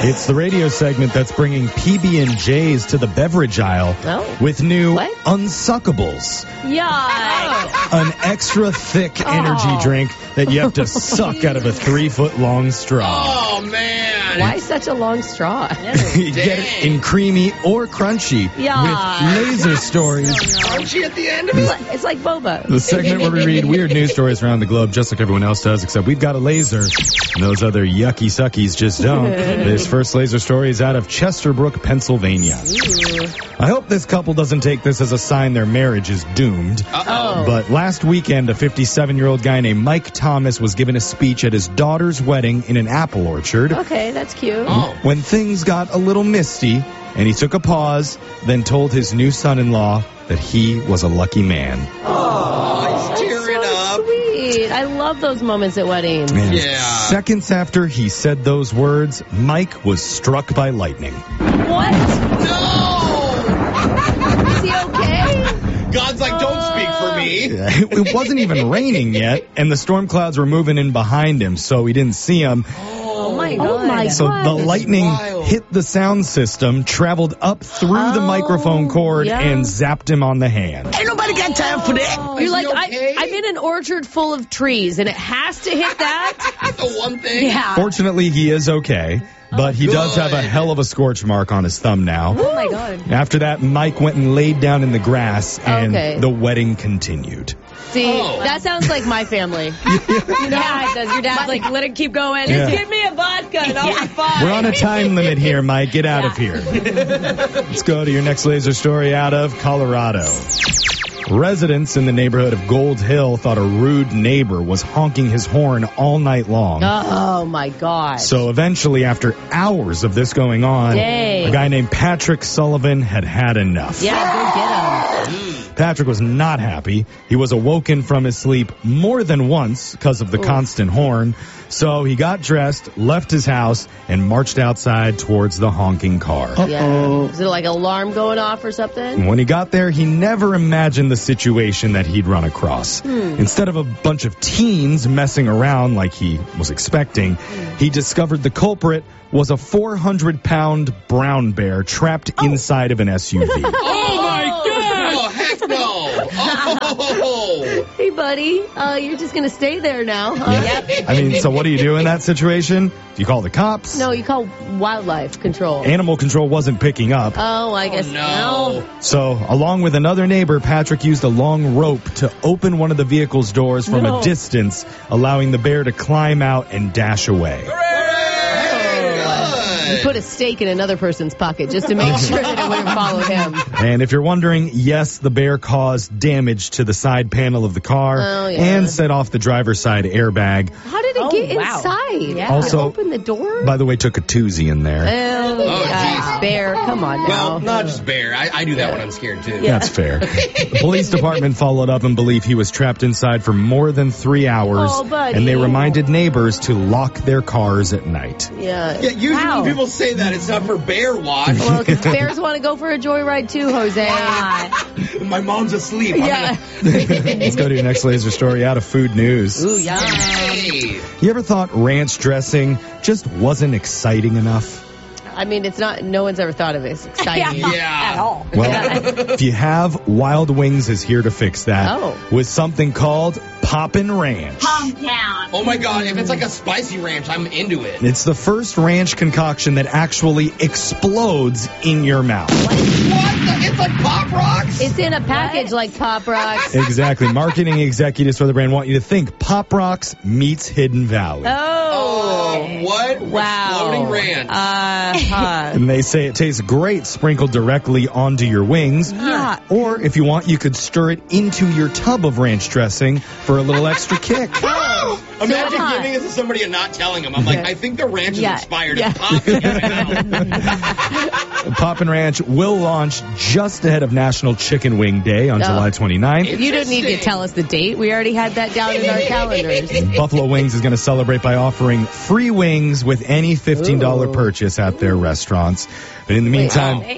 It's the radio segment that's bringing PB&J's to the beverage aisle with new Unsuckables. Yeah. An extra thick energy drink that you have to suck out of a 3-foot-long straw. Oh, man. Why such a long straw? You get it in creamy or crunchy with laser stories. Crunchy at the end of it? It's like boba. The segment where we read weird news stories around the globe just like everyone else does, except we've got a laser and those other yucky suckies just don't. This first laser story is out of Chesterbrook, Pennsylvania. I hope this couple doesn't take this as a sign their marriage is doomed. But last weekend, a 57-year-old guy named Mike Thomas was given a speech at his daughter's wedding in an apple orchard. Okay, that's cute. When things got a little misty, and he took a pause, then told his new son-in-law that he was a lucky man. He's tearing up. Sweet. I love those moments at weddings. And Yeah. seconds after he said those words, Mike was struck by lightning. What? No! Is he okay? God's like, don't speak for me. It wasn't even raining yet, and the storm clouds were moving in behind him, so he didn't see them. Oh my God. So the lightning wild. hit the sound system, traveled up through the microphone cord, and zapped him on the hand. Ain't nobody got time for that. You're like, okay? I'm in an orchard full of trees, and it has to hit that? That's the one thing. Yeah. Fortunately, he is okay, but he does have a hell of a scorch mark on his thumb now. Oh my God. After that, Mike went and laid down in the grass, and Okay. the wedding continued. See, that sounds like my family. You know how it does. Your dad's like, let it keep going. Yeah. Just give me a vodka and I'll be fine. We're on a time limit here, Mike. Get out of here. Let's go to your next laser story out of Colorado. Residents in the neighborhood of Gold Hill thought a rude neighbor was honking his horn all night long. Oh my God. So eventually, after hours of this going on, Dang. a guy named Patrick Sullivan had enough. Yeah, go get him. Patrick was not happy. He was awoken from his sleep more than once because of the constant horn. So he got dressed, left his house, and marched outside towards the honking car. Yeah. Is it like an alarm going off or something? When he got there, he never imagined the situation that he'd run across. Instead of a bunch of teens messing around like he was expecting, he discovered the culprit was a 400-pound brown bear trapped inside of an SUV. Oh, my God. Oh, heck no. Oh. Hey, buddy. You're just going to stay there now, huh? Yeah. I mean, so what do you do in that situation? Do you call the cops? No, you call wildlife control. Animal control wasn't picking up. Oh, I guess No. So, along with another neighbor, Patrick used a long rope to open one of the vehicle's doors from a distance, allowing the bear to climb out and dash away. You put a stake in another person's pocket just to make sure that it wouldn't follow him. And if you're wondering, yes, the bear caused damage to the side panel of the car and set off the driver's side airbag. How did it get inside? Yeah. Also, Open the door? by the way, took a toozy in there. Geez. Bear, come on now. Well, not just bear. I do that when I'm scared, too. That's fair. The police department followed up and believed he was trapped inside for more than 3 hours. Oh, buddy. And they reminded neighbors to lock their cars at night. Yeah. Yeah, usually when people say that, it's not for bear watch. Well, because bears want to go for a joyride too, Jose. My mom's asleep. Yeah. Let's go to your next laser story out of Food News. Ooh, yeah. Hey. You ever thought ranch dressing just wasn't exciting enough? I mean, it's not, no one's ever thought of it as exciting. Yeah. At all. Well, if you have, Wild Wings is here to fix that with something called Poppin' Ranch. Oh, my God. If it's like a spicy ranch, I'm into it. It's the first ranch concoction that actually explodes in your mouth. What? It's like Pop Rocks? It's in a package like Pop Rocks. Exactly. Marketing executives for the brand want you to think Pop Rocks meets Hidden Valley. Oh, what? Wow. Exploding ranch. And they say it tastes great sprinkled directly onto your wings. Yeah. Or if you want, you could stir it into your tub of ranch dressing for a little extra kick. Imagine giving this to somebody and not telling them. I'm like, I think the ranch is expired. It's popping in my mouth. Poppin' Ranch will launch just ahead of National Chicken Wing Day on July 29th. You don't need to tell us the date. We already had that down in our calendars. Buffalo Wings is going to celebrate by offering free wings with any $15 purchase at their restaurants. But in the meantime,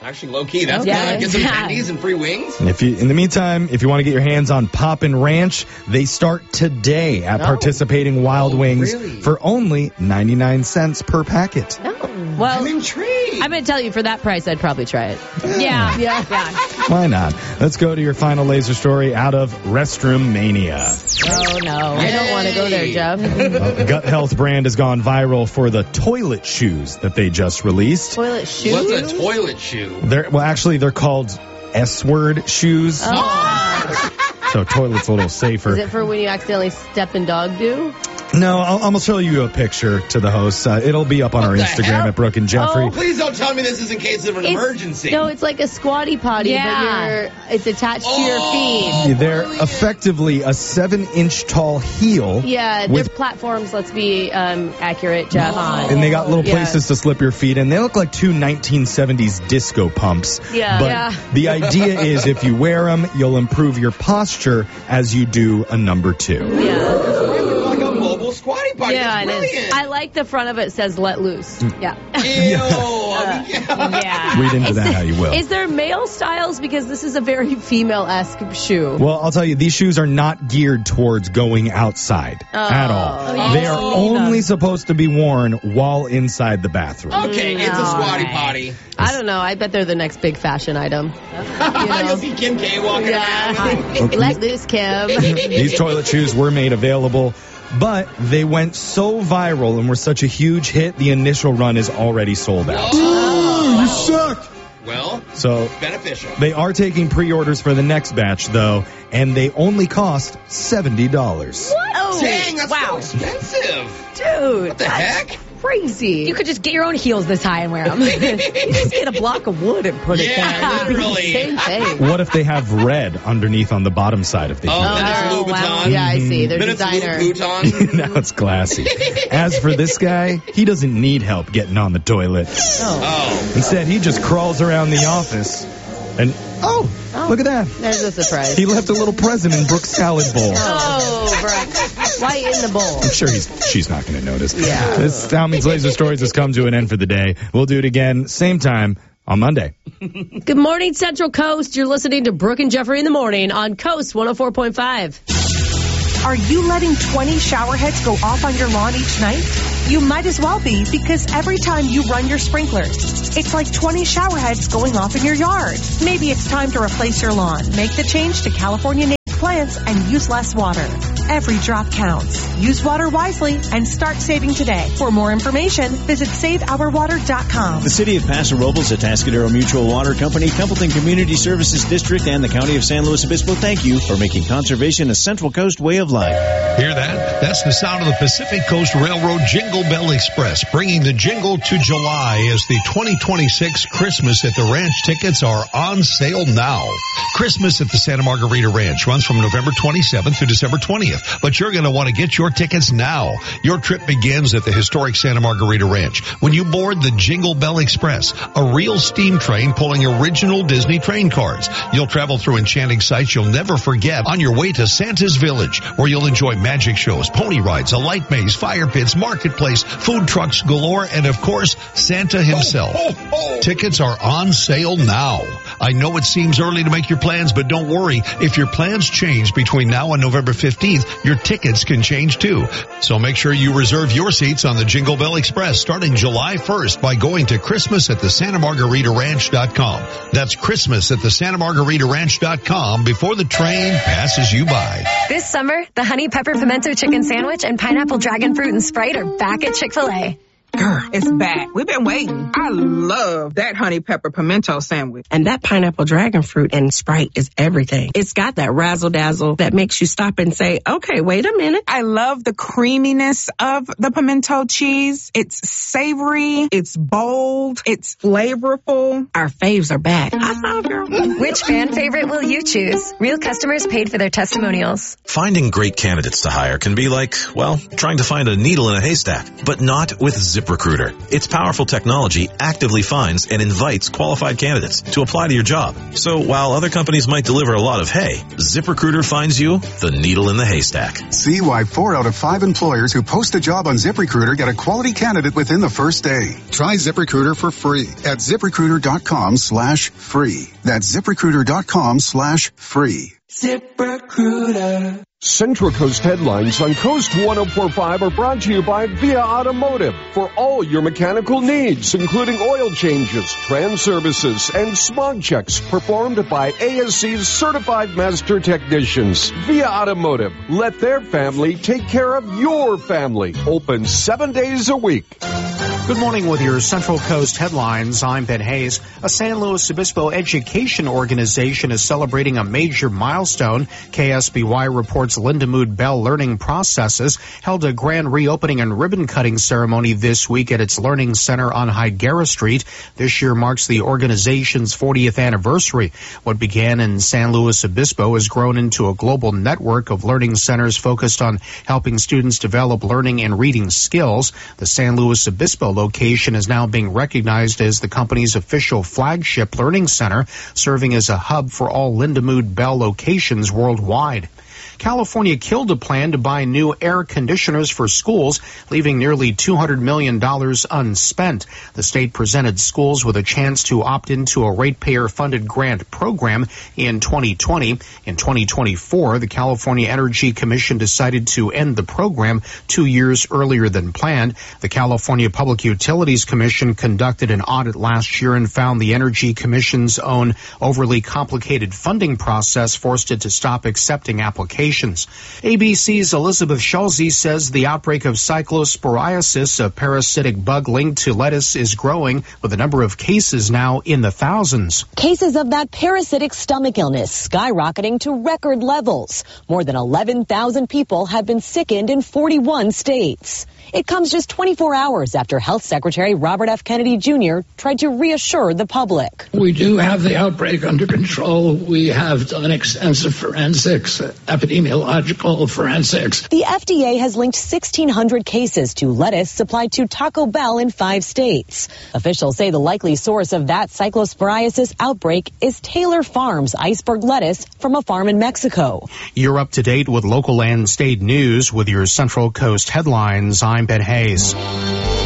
Actually, low-key, that's good. Get some candies and free wings. In the meantime, if you want to get your hands on Poppin' Ranch, they start today at participating Wild Wings for only 99 cents per packet. Well, I'm intrigued. I'm going to tell you, for that price, I'd probably try it. Yeah. Why not? Let's go to your final laser story out of Restroom Mania. Oh, no. I don't want to go there, Jeff. Gut Health brand has gone viral for the toilet shoes that they just released. Toilet shoes? What's a toilet shoe? They're called S-word shoes. So toilet's a little safer. Is it for when you accidentally step in dog doo? No, I'm going to show you a picture to the host. It'll be up on our Instagram at Brooke and Jeffrey. Oh, please don't tell me this is in case of an emergency. No, it's like a squatty potty, but it's attached to your feet. They're effectively a 7-inch tall heel. Yeah, they're platforms, let's be accurate, Jeff. And they got little places to slip your feet in. They look like two 1970s disco pumps. But the idea is if you wear them, you'll improve your posture as you do a number 2. Squatty potty. Yeah, that's brilliant. I like the front of it says let loose. Yeah. Read into that how you will. Is there male styles? Because this is a very female-esque shoe. Well, I'll tell you, these shoes are not geared towards going outside at all. They are only supposed to be worn while inside the bathroom. Okay, it's a squatty potty. I don't know. I bet they're the next big fashion item. You'll see Kim K walking around. Let loose, Kim. These toilet shoes were made available, but they went so viral and were such a huge hit, the initial run is already sold out. You suck. Well, so beneficial. They are taking pre-orders for the next batch, though, and they only cost $70. What? Oh, dang, that's so expensive. Dude. What the heck? Crazy. You could just get your own heels this high and wear them. You just get a block of wood and put it there. Literally. Same thing. What if they have red underneath on the bottom side of the heel? Then it's Louboutin. Wow. Yeah, I see. They're then designer. It's Louboutin. Now it's classy. As for this guy, he doesn't need help getting on the toilet. Instead, he just crawls around the office and, look at that. There's a surprise. He left a little present in Brooke's salad bowl. Oh, Brooke. Why in the bowl? I'm sure she's not going to notice. Yeah. This Town Meets Laser Stories has come to an end for the day. We'll do it again, same time, on Monday. Good morning, Central Coast. You're listening to Brooke and Jeffrey in the morning on Coast 104.5. Are you letting 20 shower heads go off on your lawn each night? You might as well be, because every time you run your sprinklers, it's like 20 shower heads going off in your yard. Maybe it's time to replace your lawn. Make the change to California native plants and use less water. Every drop counts. Use water wisely and start saving today. For more information, visit SaveOurWater.com. The City of Paso Robles, Atascadero Mutual Water Company, Templeton Community Services District, and the County of San Luis Obispo thank you for making conservation a Central Coast way of life. Hear that? That's the sound of the Pacific Coast Railroad Jingle Bell Express, bringing the jingle to July as the 2026 Christmas at the Ranch tickets are on sale now. Christmas at the Santa Margarita Ranch runs from November 27th through December 20th, but you're going to want to get your tickets now. Your trip begins at the historic Santa Margarita Ranch when you board the Jingle Bell Express, a real steam train pulling original Disney train cars. You'll travel through enchanting sights you'll never forget on your way to Santa's Village, where you'll enjoy magic shows, pony rides, a light maze, fire pits, marketplace, food trucks galore, and of course, Santa himself. Tickets are on sale now. I know it seems early to make your plans, but don't worry. If your plans change between now and November 15th, your tickets can change too. So make sure you reserve your seats on the Jingle Bell Express starting July 1st by going to ChristmasAtTheSantaMargaritaRanch.com. That's ChristmasAtTheSantaMargaritaRanch.com before the train passes you by. This summer, the Honey Pepper Pimento Chicken Sandwich and Pineapple Dragon Fruit and Sprite are back at Chick-fil-A. Girl, it's back. We've been waiting. I love that honey pepper pimento sandwich. And that pineapple dragon fruit and Sprite is everything. It's got that razzle dazzle that makes you stop and say, okay, wait a minute. I love the creaminess of the pimento cheese. It's savory. It's bold. It's flavorful. Our faves are back. I know, girl. Which fan favorite will you choose? Real customers paid for their testimonials. Finding great candidates to hire can be like, well, trying to find a needle in a haystack, but not with ZipRecruiter. ZipRecruiter. Its powerful technology actively finds and invites qualified candidates to apply to your job. So while other companies might deliver a lot of hay, ZipRecruiter finds you the needle in the haystack. See why 4 out of 5 employers who post a job on ZipRecruiter get a quality candidate within the first day. Try ZipRecruiter for free at ZipRecruiter.com/free. That's ZipRecruiter.com/free. ZipRecruiter. Central Coast headlines on Coast 104.5 are brought to you by Via Automotive for all your mechanical needs, including oil changes, trans services, and smog checks performed by ASC's certified master technicians. Via Automotive, let their family take care of your family. Open 7 days a week. Good morning with your Central Coast headlines. I'm Ben Hayes. A San Luis Obispo education organization is celebrating a major milestone. KSBY reports Lindamood Bell Learning Processes held a grand reopening and ribbon-cutting ceremony this week at its Learning Center on Higuera Street. This year marks the organization's 40th anniversary. What began in San Luis Obispo has grown into a global network of learning centers focused on helping students develop learning and reading skills. The San Luis Obispo location is now being recognized as the company's official flagship learning center, serving as a hub for all Lindamood Bell locations worldwide. California killed a plan to buy new air conditioners for schools, leaving nearly $200 million unspent. The state presented schools with a chance to opt into a ratepayer-funded grant program in 2020. In 2024, the California Energy Commission decided to end the program 2 years earlier than planned. The California Public Utilities Commission conducted an audit last year and found the Energy Commission's own overly complicated funding process forced it to stop accepting applications. ABC's Elizabeth Schulze says the outbreak of cyclosporiasis, a parasitic bug linked to lettuce, is growing, with a number of cases now in the thousands. Cases of that parasitic stomach illness skyrocketing to record levels. More than 11,000 people have been sickened in 41 states. It comes just 24 hours after Health Secretary Robert F. Kennedy Jr. tried to reassure the public. We do have the outbreak under control. We have done extensive forensics, epidemiological forensics. The FDA has linked 1,600 cases to lettuce supplied to Taco Bell in 5 states. Officials say the likely source of that cyclosporiasis outbreak is Taylor Farms iceberg lettuce from a farm in Mexico. You're up to date with local and state news with your Central Coast headlines. I'm Ben Hayes.